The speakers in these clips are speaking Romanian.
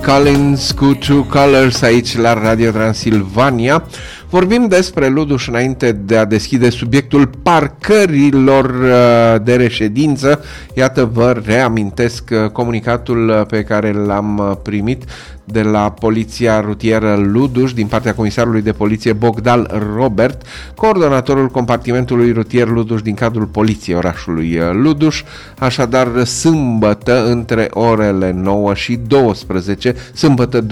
Collins cu True Colors aici la Radio Transilvania. Vorbim despre Luduș înainte de a deschide subiectul parcărilor de reședință. Iată, vă reamintesc comunicatul pe care l-am primit de la Poliția Rutieră Luduș din partea Comisarului de Poliție Bogdan Robert, coordonatorul compartimentului rutier Luduș din cadrul Poliției orașului Luduș. Așadar, sâmbătă între orele 9 și 12, sâmbătă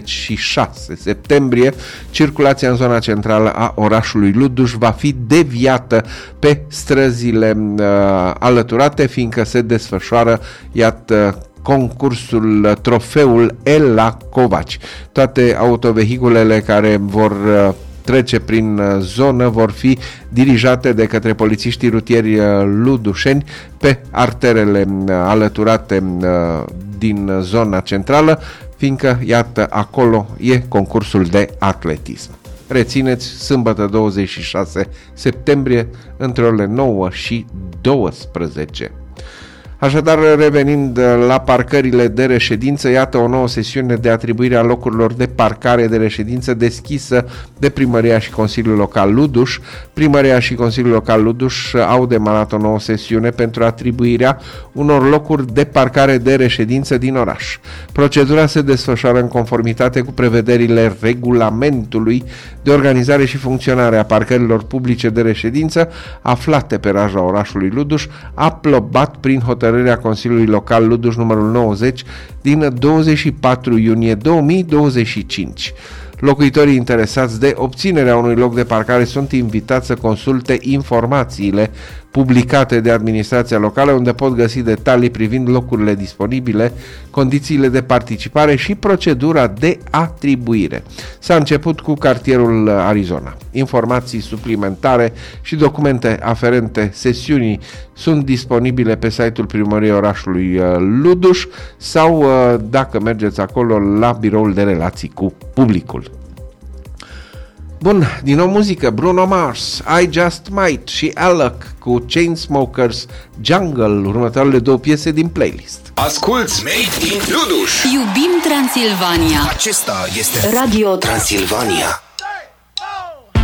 26 septembrie, circulația în zona centrală a orașului Luduș va fi deviată pe străzile alăturate, fiindcă se desfășoară, iată, concursul Trofeul Ela Covaci. Toate autovehiculele care vor trece prin zonă vor fi dirijate de către polițiștii rutieri ludușeni pe arterele alăturate din zona centrală, fiindcă, iată, acolo e concursul de atletism. Rețineți, sâmbătă 26 septembrie, între orele 9 și 12. Așadar, revenind la parcările de reședință, iată o nouă sesiune de atribuire a locurilor de parcare de reședință deschisă de Primăria și Consiliul Local Luduș. Primăria și Consiliul Local Luduș au demarat o nouă sesiune pentru atribuirea unor locuri de parcare de reședință din oraș. Procedura se desfășoară în conformitate cu prevederile regulamentului de organizare și funcționare a parcărilor publice de reședință aflate pe raja orașului Luduș, aprobat prin hotărârea Consiliului Local Luduș numărul 90 din 24 iunie 2025. Locuitorii interesați de obținerea unui loc de parcare sunt invitați să consulte informațiile publicate de administrația locală, unde pot găsi detalii privind locurile disponibile, condițiile de participare și procedura de atribuire. S-a început cu cartierul Arizona. Informații suplimentare și documente aferente sesiunii sunt disponibile pe site-ul Primăriei orașului Luduș sau, dacă mergeți acolo, la biroul de relații cu publicul. Bun, din nou muzică, Bruno Mars, I Just Might și Alok cu Chainsmokers, Jungle, următoarele două piese din playlist. Asculți Made in Luduș. Iubim Transilvania. Acesta este Radio Transilvania.